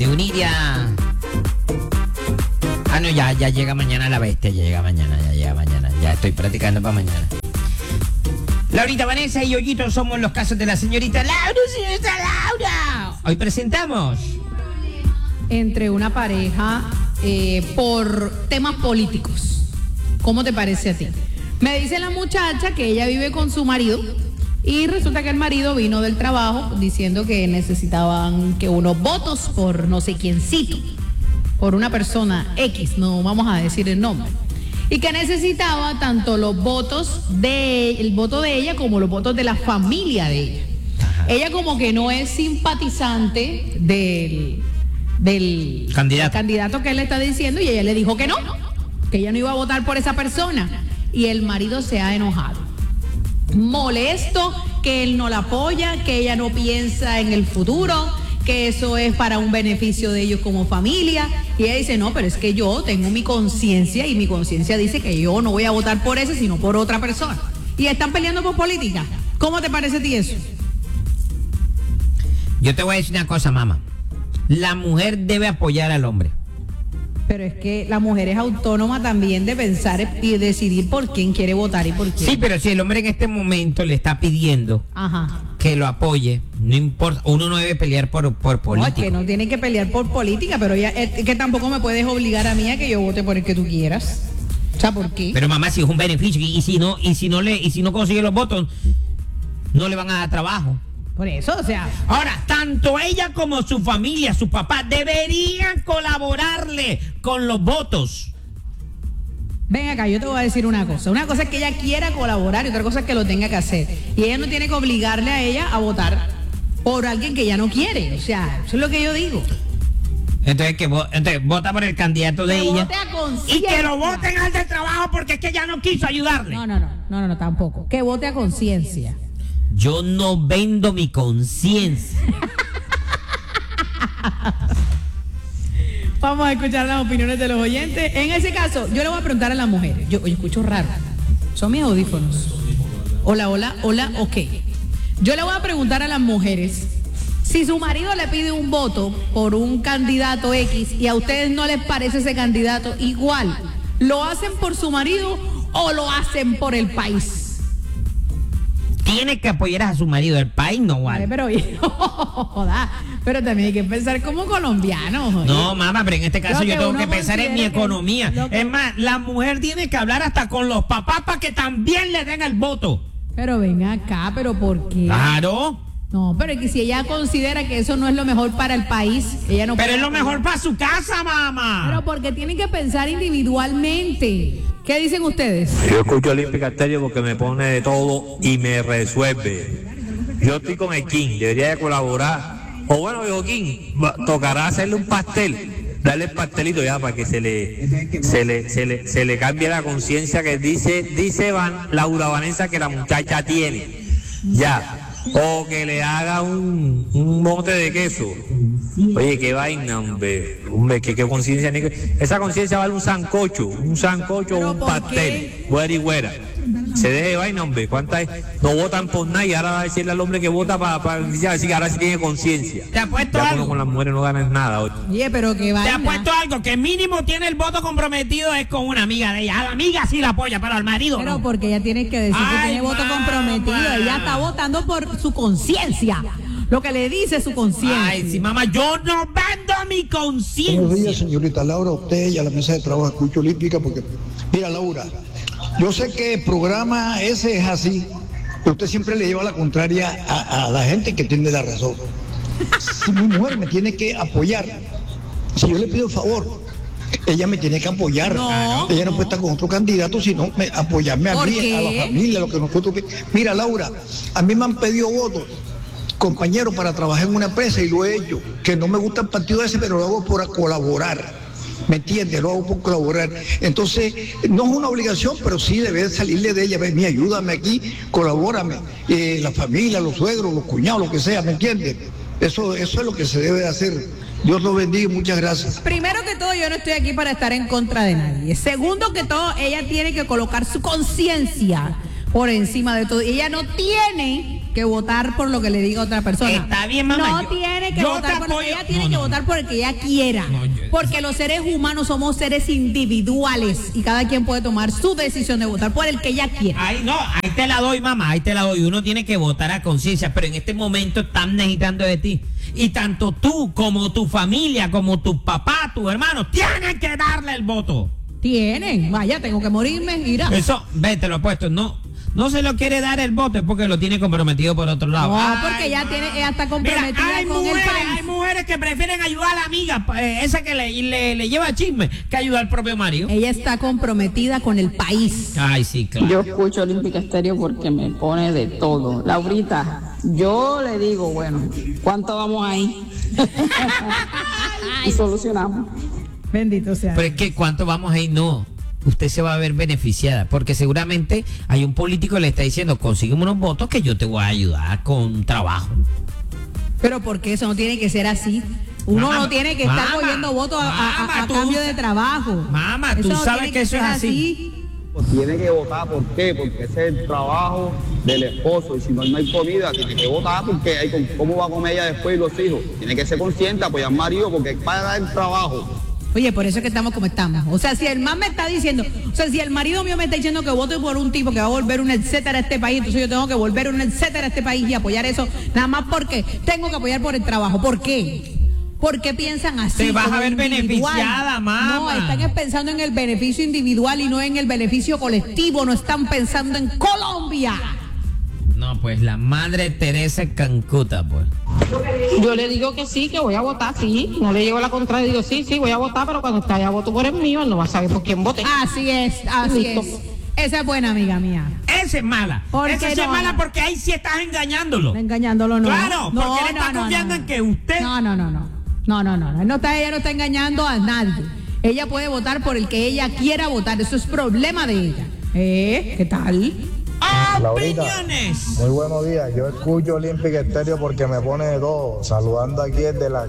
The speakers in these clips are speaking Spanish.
Yuridia. Ah, no, ya llega mañana la bestia, ya llega mañana. Ya estoy practicando para mañana. Laurita, Vanessa y Yoyito somos los casos de la señorita Laura. Hoy presentamos entre una pareja por temas políticos. ¿Cómo te parece a ti? Me dice la muchacha que ella vive con su marido y resulta que el marido vino del trabajo diciendo que necesitaban que unos votos por no sé quiéncito, por una persona X, no vamos a decir el nombre, y que necesitaba tanto el voto de ella como los votos de la familia de ella. Ajá. Ella como que no es simpatizante del candidato que él le está diciendo y ella le dijo que no, que ella no iba a votar por esa persona, y el marido se ha enojado, molesto, que él no la apoya, que ella no piensa en el futuro, que eso es para un beneficio de ellos como familia, y ella dice, no, pero es que yo tengo mi conciencia y mi conciencia dice que yo no voy a votar por ese sino por otra persona, y están peleando por política. ¿Cómo te parece a ti eso? Yo te voy a decir una cosa, mamá. La mujer debe apoyar al hombre. Pero es que la mujer es autónoma también de pensar y decidir por quién quiere votar y por quién. Sí, pero si el hombre en este momento le está pidiendo que lo apoye, no importa, uno no debe pelear por política. No, es que no tiene que pelear por política, pero ya, es que tampoco me puedes obligar a mí a que yo vote por el que tú quieras. O sea, ¿por qué? Pero mamá, si es un beneficio y si no consigue los votos, no le van a dar trabajo. Por eso, o sea. Ahora, tanto ella como su familia, su papá, deberían colaborarle con los votos. Ven acá, yo te voy a decir una cosa. Una cosa es que ella quiera colaborar y otra cosa es que lo tenga que hacer. Y ella no tiene que obligarle a ella a votar por alguien que ella no quiere. O sea, eso es lo que yo digo. Entonces, vota por el candidato de ella. Vote a conciencia. Y que lo voten al del trabajo porque es que ella no quiso ayudarle. No, tampoco. Que vote a conciencia. Yo no vendo mi conciencia. Vamos a escuchar las opiniones de los oyentes. En ese caso, yo le voy a preguntar a las mujeres. Yo escucho raro. Son mis audífonos. Hola, ok. Yo le voy a preguntar a las mujeres, si su marido le pide un voto por un candidato X y a ustedes no les parece ese candidato igual, ¿lo hacen por su marido o lo hacen por el país? Tiene que apoyar a su marido, el país no vale. Pero también hay que pensar como colombianos. No, mamá, pero en este caso yo tengo que pensar en mi economía. Es más, la mujer tiene que hablar hasta con los papás para que también le den el voto. Pero ven acá, ¿pero por qué? Claro. No, pero es que si ella considera que eso no es lo mejor para el país, ella no. Pero es lo mejor para su casa, mamá. Pero porque tienen que pensar individualmente. ¿Qué dicen ustedes? Yo escucho Olímpica Estéreo porque me pone de todo y me resuelve. Yo estoy con el King, debería de colaborar. O bueno, dijo King, tocará hacerle un pastel, darle el pastelito ya para que se le cambie la conciencia que dice Laura Vanessa que la muchacha tiene. Ya. O que le haga un mote de queso. Oye, qué vaina, hombre, qué conciencia. Esa conciencia vale un sancocho o un pastel, güera y güera. Se deje de vaina, hombre. ¿Cuántas? No votan por nada y ahora va a decirle al hombre que vota para decir que ahora sí tiene conciencia. Te apuesto ya algo. Con las mujeres no ganas nada. Oye, pero qué vaina. Te apuesto algo, que mínimo tiene el voto comprometido es con una amiga de ella. A la amiga sí la apoya, pero al marido pero no. Porque ella tiene que decir que tiene voto comprometido. Ella está votando por su conciencia. Lo que le dice su conciencia. Ay, sí, mamá, yo no vendo mi conciencia. Buenos días, señorita Laura, usted y a la mesa de trabajo escucho Olímpica porque, mira, Laura, yo sé que el programa ese es así, pero usted siempre le lleva la contraria a la gente que tiene la razón. Si mi mujer me tiene que apoyar, si yo le pido el favor, ella me tiene que apoyar. No. Ella no puede estar con otro candidato, sino apoyarme a mí, a la familia, a lo que nosotros... Mira, Laura, a mí me han pedido votos, compañero, para trabajar en una empresa y lo he hecho, que no me gusta el partido ese, pero lo hago por colaborar, ¿me entiendes? Lo hago por colaborar. Entonces, no es una obligación, pero sí debe salirle de ella, ven, ayúdame aquí, colabórame, la familia, los suegros, los cuñados, lo que sea, ¿me entiendes? Eso es lo que se debe de hacer. Dios los bendiga y muchas gracias. Primero que todo, yo no estoy aquí para estar en contra de nadie. Segundo que todo, ella tiene que colocar su conciencia por encima de todo. Ella no tiene que votar por lo que le diga otra persona. Está bien, mamá. No tiene que votar por lo que ella tiene que votar por el que ella quiera. Porque los seres humanos somos seres individuales y cada quien puede tomar su decisión de votar por el que ella quiera. Ahí te la doy, mamá, ahí te la doy. Uno tiene que votar a conciencia, pero en este momento están necesitando de ti. Y tanto tú como tu familia, como tu papá, tus hermanos, tienen que darle el voto. Tienen, vaya, tengo que morirme, mira. Eso, te lo he puesto, no se lo quiere dar el voto, es porque lo tiene comprometido por otro lado. No, porque ella está comprometida. Mira, con el país. Hay mujeres que prefieren ayudar a la amiga, esa que le lleva chisme, que ayudar al propio marido. Ella está comprometida con el país. Ay, sí, claro. Yo escucho Olímpica Estéreo porque me pone de todo. Laurita, yo le digo, bueno, ¿cuánto vamos ahí? Y solucionamos. Bendito sea. Pero es que ¿cuánto vamos ahí? No. Usted se va a ver beneficiada, porque seguramente hay un político que le está diciendo, consígueme unos votos que yo te voy a ayudar con trabajo. Pero ¿por qué eso no tiene que ser así? Uno no tiene que estar cogiendo votos a cambio de trabajo. Mamá, tú sabes que eso es así. Tiene que votar, ¿por qué? Porque ese es el trabajo del esposo y si no hay comida, tiene que votar porque ¿cómo va a comer ella después y los hijos? Tiene que ser consciente, apoyar al marido porque es para dar el trabajo. Oye, por eso es que estamos como estamos. O sea, si el man me está diciendo, si el marido mío me está diciendo que vote por un tipo que va a volver un etcétera a este país, entonces yo tengo que volver un etcétera a este país y apoyar eso, nada más porque tengo que apoyar por el trabajo. ¿Por qué? ¿Por qué piensan así? Te vas a ver beneficiada, mamá. No, están pensando en el beneficio individual y no en el beneficio colectivo. No están pensando en Colombia. No, pues la Madre Teresa Cancuta, pues. Yo le digo que sí, que voy a votar, sí. No le llevo la contraria, digo sí, voy a votar, pero cuando está allá voto por el mío, él no va a saber por quién vote. Así es. Esa es buena amiga mía. Esa es mala. Esa es mala porque ahí sí estás engañándolo. Engañándolo, no. Claro, porque él está confiando en que usted... No. Ella no está engañando a nadie. Ella puede votar por el que ella quiera votar. Eso es problema de ella. ¿Qué tal? Laurita, muy buenos días. Yo escucho Olímpica Estéreo porque me pone de todo. Saludando aquí desde la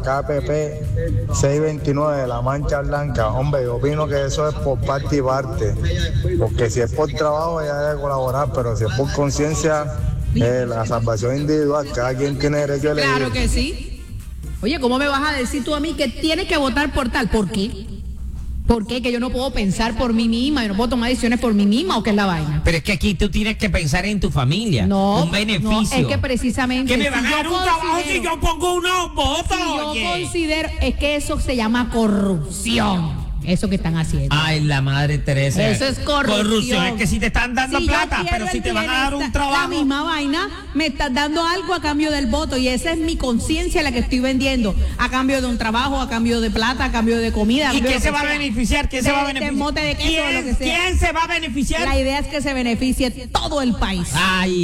KPP 629 de la Mancha Blanca. Hombre, yo opino que eso es por parte y parte. Porque si es por trabajo, ella debe colaborar. Pero si es por conciencia, la salvación individual, cada quien tiene derecho a elegir. Claro que sí. Oye, ¿cómo me vas a decir tú a mí que tienes que votar por tal? ¿Por qué? ¿Por qué? Que yo no puedo pensar por mí misma, yo no puedo tomar decisiones por mí misma, ¿o qué es la vaina? Pero es que aquí tú tienes que pensar en tu familia. No, un beneficio. No, es que precisamente. Que me van a dar un trabajo si yo pongo unos votos. Si yo considero, es que eso se llama corrupción. Eso que están haciendo. Ay, la Madre Teresa. Eso es corrupción. Es que si te están dando plata, pero si te van a dar un trabajo. La misma vaina, me estás dando algo a cambio del voto y esa es mi conciencia la que estoy vendiendo. A cambio de un trabajo, a cambio de plata, a cambio de comida. ¿Y quién se va a beneficiar? ¿Quién se va a beneficiar? De mote de queso, lo que sea. ¿Quién se va a beneficiar? La idea es que se beneficie todo el país. Ay.